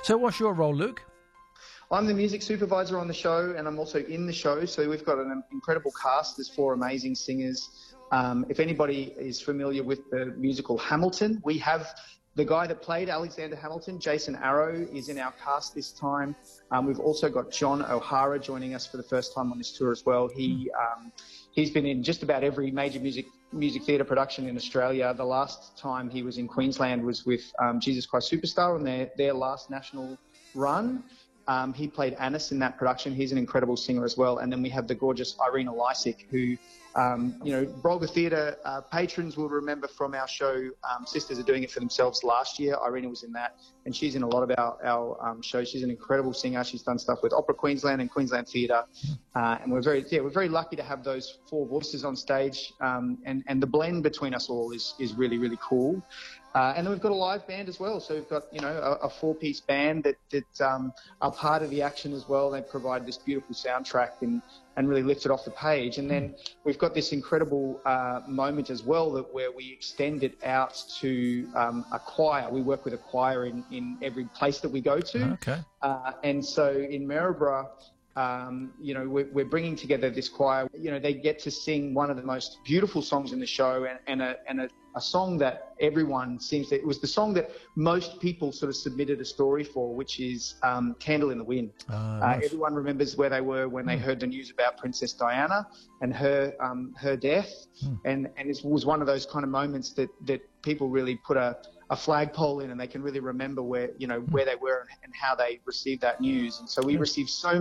So what's your role, Luke? I'm the music supervisor on the show, and I'm also in the show. So we've got an incredible cast. There's 4 amazing singers. If anybody is familiar with the musical Hamilton, we have the guy that played Alexander Hamilton, Jason Arrow, is in our cast this time. We've also got John O'Hara joining us for the first time on this tour as well. He's been in just about every major music theatre production in Australia. The last time he was in Queensland was with Jesus Christ Superstar on their last national run. He played Annis in that production. He's an incredible singer as well. And then we have the gorgeous Irina Lysick, who, Brolga Theatre patrons will remember from our show, Sisters Are Doing It For Themselves last year. Irina was in that, and she's in a lot of our shows. She's an incredible singer. She's done stuff with Opera Queensland and Queensland Theatre. And we're very lucky to have those 4 voices on stage. And the blend between us all is really, really cool. And then we've got a live band as well. So we've got, a 4-piece band that are part of the action as well. They provide this beautiful soundtrack and really lift it off the page. And then we've got this incredible moment as well where we extend it out to a choir. We work with a choir in every place that we go to. Okay. And so in Maryborough, we're bringing together this choir. They get to sing one of the most beautiful songs in the show, and a song that everyone seems that it was the song that most people sort of submitted a story for, which is Candle in the Wind. Nice. Everyone remembers where they were when they heard the news about Princess Diana and her death, and it was one of those kind of moments that people really put a flagpole in, and they can really remember where they were and how they received that news. And so we received so